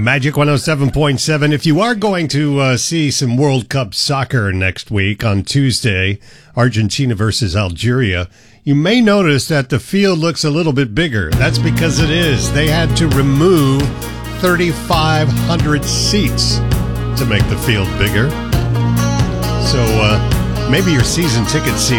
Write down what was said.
Magic 107.7. If you are going to see some World Cup soccer next week on Tuesday, Argentina versus Algeria, you may notice that the field looks a little bit bigger. That's because it is. They had to remove 3,500 seats to make the field bigger. So maybe your season ticket seat